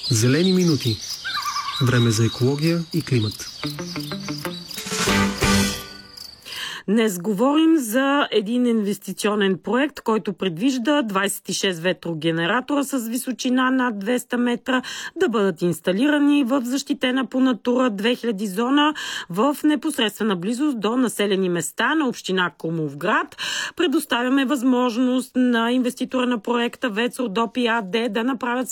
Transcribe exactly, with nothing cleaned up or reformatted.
Зелени минути. Време за екология и климат. Днес говорим за един инвестиционен проект, който предвижда двадесет и шест ветрогенератора с височина над двеста метра да бъдат инсталирани в защитена по Натура две хиляди зона в непосредствена близост до населени места на община Крумовград. Предоставяме възможност на инвеститора на проекта ВЕЦ Родопи АД да направят